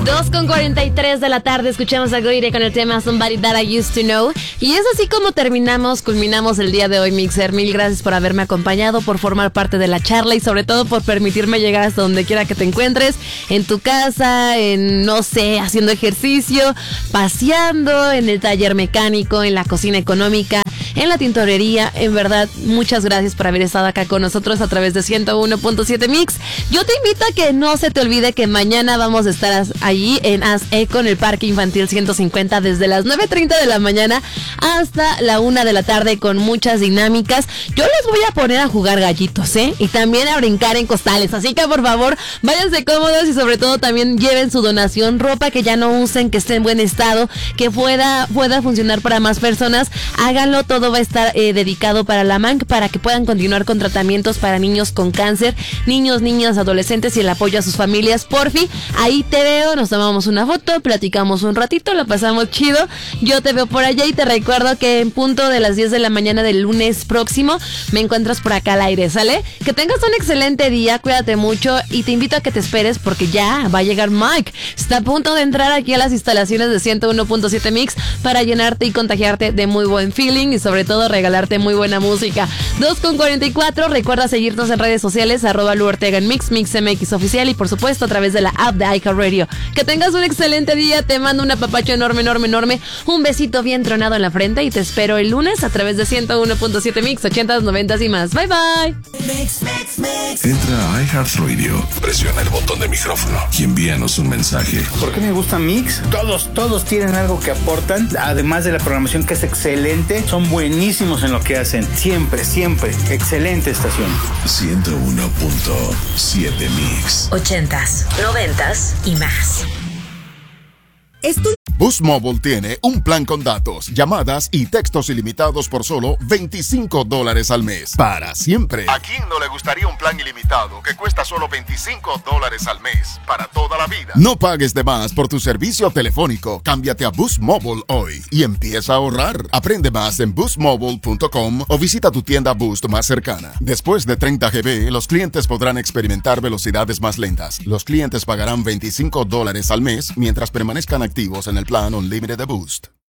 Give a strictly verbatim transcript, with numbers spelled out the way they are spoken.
dos con cuarenta y tres de la tarde, escuchamos a Goire con el tema Somebody That I Used to Know. Y es así como terminamos, culminamos el día de hoy, Mixer. Mil gracias por haberme acompañado, por formar parte de la charla y sobre todo por permitirme llegar hasta donde quiera que te encuentres, en tu casa, en, no sé, haciendo ejercicio, paseando, en el taller mecánico, en la cocina económica, en la tintorería. En verdad, muchas gracias por haber estado acá con nosotros a través de ciento uno punto siete Mix. Yo te invito a que no se te olvide que mañana vamos a estar allí en As Eco, en el Parque Infantil ciento cincuenta, desde las nueve treinta de la mañana hasta la una de la tarde, con muchas dinámicas. Yo les voy a poner a jugar gallitos, ¿eh? Y también a brincar en costales. Así que por favor, váyanse cómodos y sobre todo también lleven su donación, ropa que ya no usen, que esté en buen estado, que pueda, pueda funcionar para más personas. Háganlo, todo va a estar eh, dedicado para la M A N C, para que puedan continuar con tratamientos para niños con cáncer, niños, niñas, adolescentes y el apoyo a sus familias. Porfi, ahí te veo, nos tomamos una foto, platicamos un ratito, la pasamos chido. Yo te veo por allá y te recuerdo que en punto de las diez de la mañana del lunes próximo me encuentras por acá al aire, ¿sale? Que tengas un excelente día, cuídate mucho y te invito a que te esperes porque ya va a llegar Mike. Está a punto de entrar aquí a las instalaciones de ciento uno punto siete Mix para llenarte y contagiarte de muy buen feeling y sobre todo regalarte muy buena música. dos con cuarenta y cuatro, recuerda seguirnos en redes sociales, arroba Lu Ortega en Mix, Mix M X oficial y por supuesto a través de la app de iHeartRadio. Que tengas un excelente día, te mando un apapacho enorme, enorme, enorme, un besito bien tronado en la frente y te espero el lunes a través de ciento uno punto siete Mix, ochentas, noventas y más. Bye bye. Mix, mix, mix. Entra a iHeartRadio, presiona el botón de micrófono y envíanos un mensaje. ¿Por qué me gusta Mix? Todos, todos tienen algo que aportan, además de la programación que es excelente, son buenísimos en lo que hacen, siempre, siempre, excelente estación. ciento uno punto siete Mix. Ochentas, noventas y más. Estoy... Boost Mobile tiene un plan con datos, llamadas y textos ilimitados por solo veinticinco dólares al mes. Para siempre. ¿A quién no le gustaría un plan ilimitado que cuesta solo veinticinco dólares al mes? Para toda la vida. No pagues de más por tu servicio telefónico. Cámbiate a Boost Mobile hoy y empieza a ahorrar. Aprende más en boost mobile punto com o visita tu tienda Boost más cercana. Después de treinta gigabytes, los clientes podrán experimentar velocidades más lentas. Los clientes pagarán veinticinco dólares al mes mientras permanezcan activos en el plan Unlimited de Boost.